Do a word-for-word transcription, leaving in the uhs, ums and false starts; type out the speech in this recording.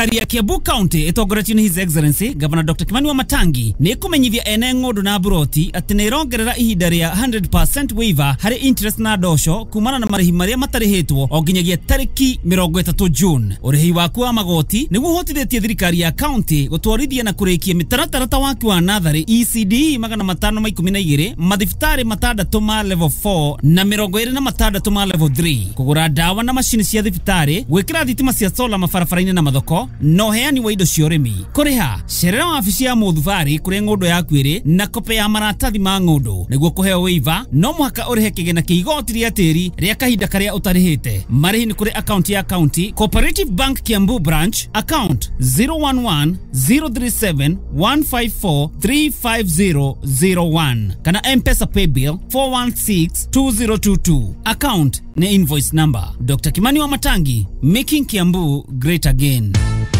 ya Kiambu County etogoretio ni His Excellency Governor Doctor Kimani Wamatangi ni kumenyithia ene ng'ondu na broti ati ni rongerera ihinda ria one hundred percent waiver hari interest na ndosho kumana na marihi maria matarihitwo o nginyagia tariki mirongo itatu June. Urihi waku wa magoti niguo hotithĩtie thirikari ya county gutwarithia na kurikia mitaratara waku wa nathari E C D magana matano ma ikumi na igĩrĩ, mathibitari matandatu ma level four na mirongo ĩrĩ na matandatu ma level three, kugura dawa na mashini cia thibitari, gwikira thitima cia solar mabarabara-inĩ na mathoko, no heani wa indo cia ũrĩmi. Kuriha cerera wabici ya mũthubarĩ kũrĩa ng'ũndũ yaku ĩrĩ na kope ya maratathi ma ng'ũndũ nĩguo kũheo waiver. No mũhaka ũrĩhe kĩgĩna kĩa igoti rĩa tĩri rĩa kahinda karĩa ũtarĩhĩte. Marĩhi nĩ kũrĩ account ya county Cooperative Bank Kiambu branch account zero one one zero three seven one five four three five zero zero one kana M-Pesa paybill four one six two zero two two. Account na invoice number. Doctor Kimani Wamatangi, making Kiambu great again.